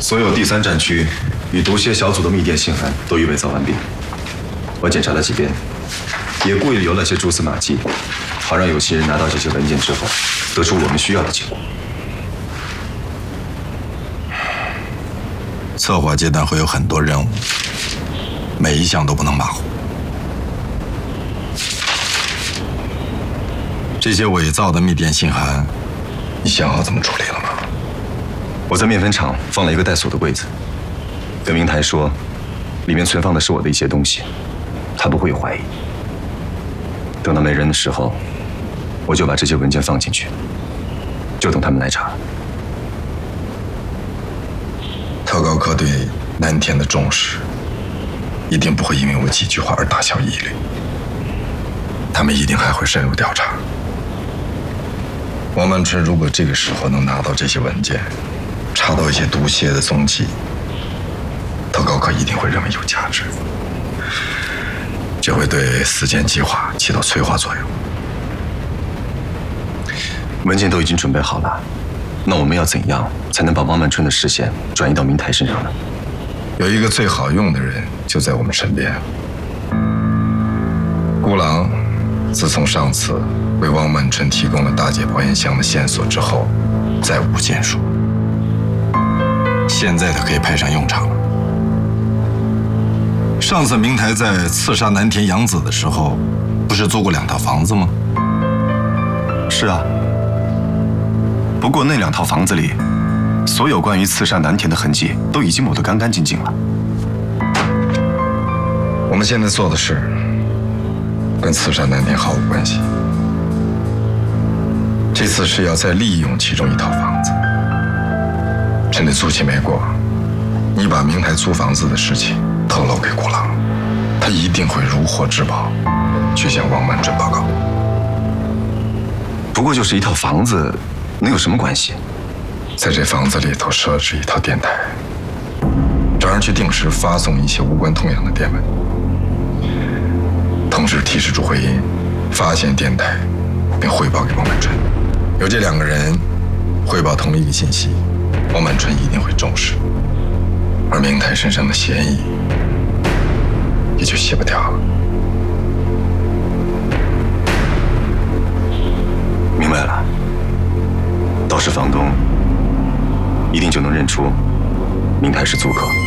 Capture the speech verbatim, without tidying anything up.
所有第三战区与毒蝎小组的密电信函都已伪造完毕。我检查了几遍，也故意留了些蛛丝马迹，好让有心人拿到这些文件之后，得出我们需要的结果。 策划阶段会有很多任务，每一项都不能马虎。这些伪造的密电信函，你想好怎么处理了吗？ 我在面粉厂放了一个带锁的柜子，跟明台说，里面存放的是我的一些东西，他不会有怀疑。等到没人的时候，我就把这些文件放进去，就等他们来查。 特高科对南田的重视，一定不会因为我几句话而打消疑虑。他们一定还会深入调查。王满春如果这个时候能拿到这些文件，查到一些毒蝎的踪迹，特高科一定会认为有价值，这会对四件计划起到催化作用。 文件都已经准备好了，那我们要怎样才能把王满春的视线转移到明台身上呢？ 有一个最好用的人就在我们身边。孤狼自从上次为王满春提供了大姐保险箱的线索之后，再无建树。现在他可以派上用场了。上次明台在刺杀南田洋子的时候，不是租过两套房子吗？ 是啊。不过那两套房子里，所有关于刺杀南田的痕迹都已经抹得干干净净了。 我们现在做的事，跟刺杀南田毫无关系。这次是要再利用其中一套房子，趁着租期没过，你把明台租房子的事情透露给孤狼，他一定会如获至宝，去向王满春报告。 不过就是一套房子，能有什么关系？ 在这房子里头设置一套电台，找人去定时发送一些无关痛痒的电文，同时提示主会议发现电台，并汇报给王满春。有这两个人汇报同一个信息，王满春一定会重视，而明台身上的嫌疑也就卸不掉了。 明白了，到时房东一定就能认出明台是租客。